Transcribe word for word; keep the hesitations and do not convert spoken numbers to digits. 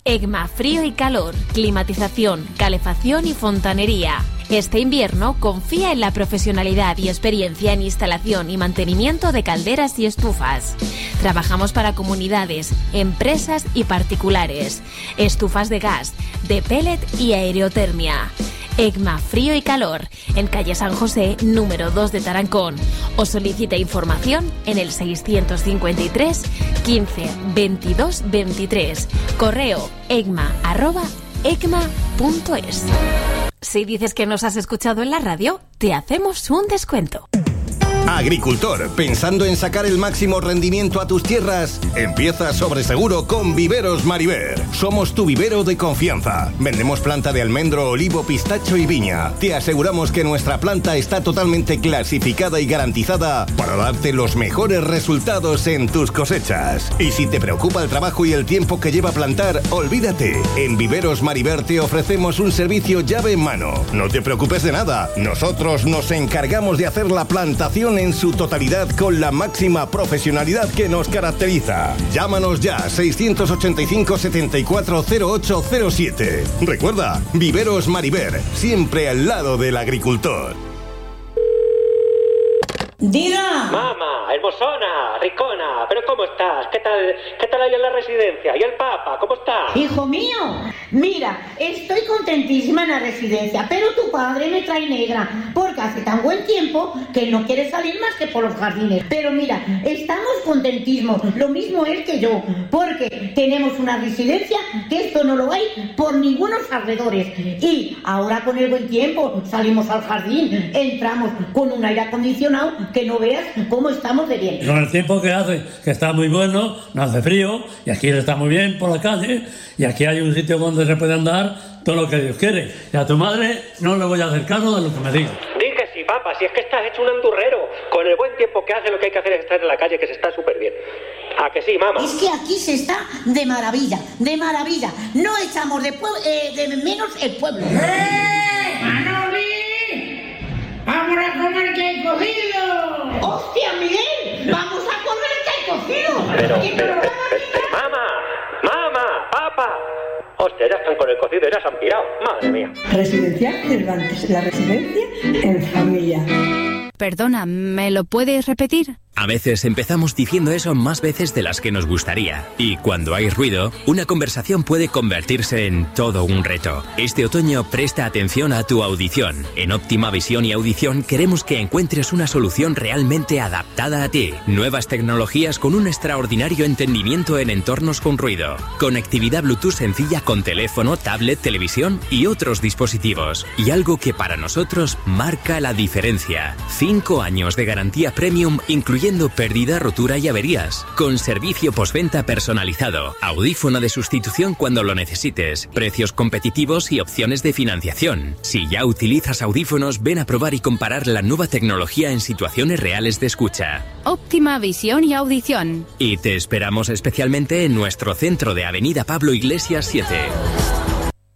EGMA Frío y Calor, climatización, calefacción y fontanería. Este invierno confía en la profesionalidad y experiencia en instalación y mantenimiento de calderas y estufas. Trabajamos para comunidades, empresas y particulares. Estufas de gas, de pellet y aerotermia. EGMA Frío y Calor, en calle San José, número dos de Tarancón. O solicita información en el seiscientos cincuenta y tres quince veintidós veintitrés. Correo egma arroba egma punto es. Si dices que nos has escuchado en la radio, te hacemos un descuento. Agricultor, ¿pensando en sacar el máximo rendimiento a tus tierras? Empieza sobre seguro con Viveros Mariver. Somos tu vivero de confianza. Vendemos planta de almendro, olivo, pistacho y viña. Te aseguramos que nuestra planta está totalmente clasificada y garantizada para darte los mejores resultados en tus cosechas. Y si te preocupa el trabajo y el tiempo que lleva plantar, olvídate. En Viveros Mariver te ofrecemos un servicio llave en mano. No te preocupes de nada. Nosotros nos encargamos de hacer la plantación en su totalidad con la máxima profesionalidad que nos caracteriza. Llámanos ya, seiscientos ochenta y cinco setenta y cuatro cero ocho cero siete. Recuerda, Viveros Mariver, siempre al lado del agricultor. ¡Diga! Mamá, hermosona, ricona, ¿pero cómo estás? ¿Qué tal, qué tal ahí en la residencia? ¿Y el Papa, cómo está? Hijo mío, mira, estoy contentísima en la residencia, pero tu padre me trae negra, porque hace tan buen tiempo que no quiere salir más que por los jardines. Pero mira, estamos contentísimos, lo mismo él que yo, porque tenemos una residencia que esto no lo hay por ningunos alrededores. Y ahora con el buen tiempo salimos al jardín, entramos con un aire acondicionado que no veas cómo estamos de bien. Con el tiempo que hace, que está muy bueno, no hace frío, y aquí está muy bien por la calle, y aquí hay un sitio donde se puede andar todo lo que Dios quiere. Y a tu madre no le voy a hacer caso de lo que me diga. Di que sí, papá, si es que estás hecho un andurrero. Con el buen tiempo que hace, lo que hay que hacer es estar en la calle, que se está súper bien. ¿A que sí, mamá? Es que aquí se está de maravilla, de maravilla. No echamos de, pue- eh, de menos el pueblo. ¡Eh! ¡Manoli! ¡Vamos a comer que hay cocido! ¡Hostia, Miguel! ¡Vamos a comer que hay cocido! Pero, ¿Qué pero, programa pero, pero, mamá, mamá, papá. Hostia, ya están con el cocido, ya se han pirado. Madre mía. Residencial Cervantes, la residencia en familia. Perdona, ¿me lo puedes repetir? A veces empezamos diciendo eso más veces de las que nos gustaría. Y cuando hay ruido, una conversación puede convertirse en todo un reto. Este otoño presta atención a tu audición. En Óptima Visión y Audición queremos que encuentres una solución realmente adaptada a ti. Nuevas tecnologías con un extraordinario entendimiento en entornos con ruido. Conectividad Bluetooth sencilla con teléfono, tablet, televisión y otros dispositivos. Y algo que para nosotros marca la diferencia. Cinco años de garantía premium incluyendo pérdida, rotura y averías. Con servicio postventa personalizado. Audífono de sustitución cuando lo necesites. Precios competitivos y opciones de financiación. Si ya utilizas audífonos, ven a probar y comparar la nueva tecnología en situaciones reales de escucha. Óptima Visión y Audición. Y te esperamos especialmente en nuestro centro de Avenida Pablo Iglesias siete.